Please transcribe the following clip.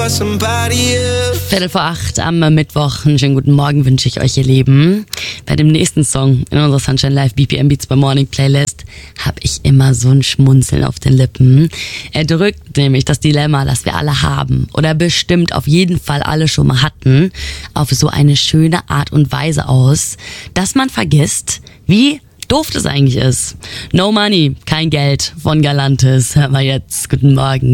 7:15 am Mittwoch. Einen schönen guten Morgen wünsche ich euch, ihr Lieben. Bei dem nächsten Song in unserer Sunshine Live BPM Beats by Morning Playlist habe ich immer so ein Schmunzeln auf den Lippen. Er drückt nämlich das Dilemma, das wir alle haben oder bestimmt auf jeden Fall alle schon mal hatten, auf so eine schöne Art und Weise aus, dass man vergisst, wie doof das eigentlich ist. No Money, kein Geld von Galantis. Hör mal jetzt. Guten Morgen.